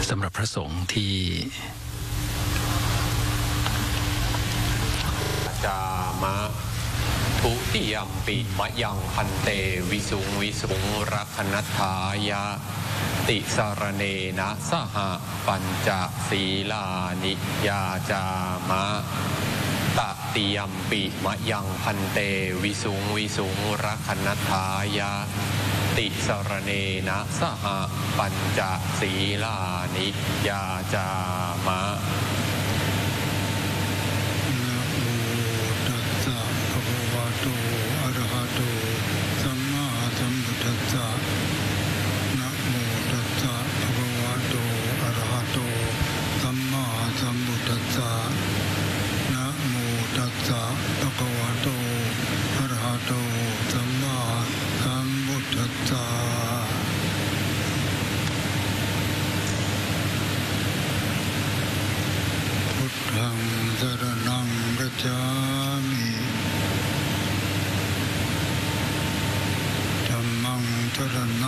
สำหรับพระสงฆ์ที่จามะทุติยมปิมะยังพันเตวิสุงรักนัฏฐายะติสารเนนะสหปัญจศีลานิยาจามะตติยมปิมะยังพันเตวิสุงรักนัฏฐายะติสารเนนะสหปัญจศีลานิยาจามะสรณังกัจฉามิธัมมังสรณัง